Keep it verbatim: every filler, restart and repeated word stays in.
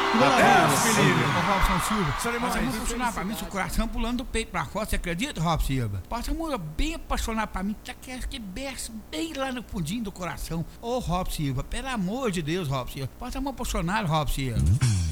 Deus me livre. Ô, Robson Silva, Senhor, irmão, passa a mão isso apaixonar é pra mim, seu coração pulando do peito pra fora, você acredita, Robson Silva? Passa a mão bem apaixonado pra mim, tá que que desce bem lá no fundinho do coração. Ô, Robson Silva, pelo amor de Deus, Robson Silva, passa a mão apaixonado, Robson Silva.